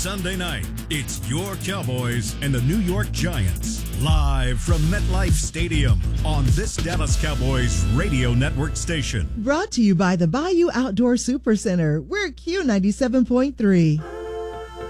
Sunday night, it's your Cowboys and the New York Giants. Live from MetLife Stadium on this Dallas Cowboys radio network station. Brought to you by the Bayou Outdoor Supercenter. We're Q97.3.